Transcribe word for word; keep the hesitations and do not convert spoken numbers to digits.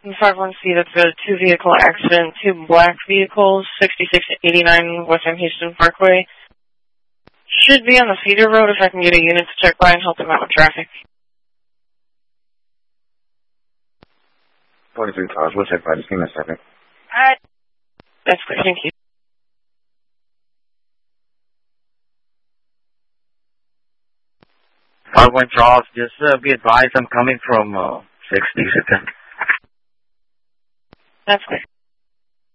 five one C, that's a two-vehicle accident, two black vehicles, sixty-six eighty-nine Western Houston Parkway. Should be on the feeder road if I can get a unit to check by and help them out with traffic. forty-three cars, we'll check by. Just give me a second. Alright. That's clear, thank you. five one Charles, just uh, be advised I'm coming from uh, sixty-second. That's clear.